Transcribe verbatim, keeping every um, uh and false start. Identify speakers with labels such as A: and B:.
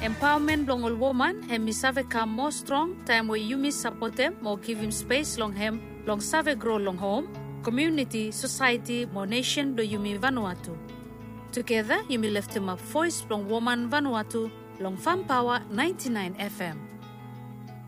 A: Empowerment long all woman hem misave come more strong time where you miss support them or give him space long hem long save grow long home, community, society, more nation do you mi Vanuatu. Together you may lift him up voice long woman Vanuatu long Farm Power ninety-nine F M.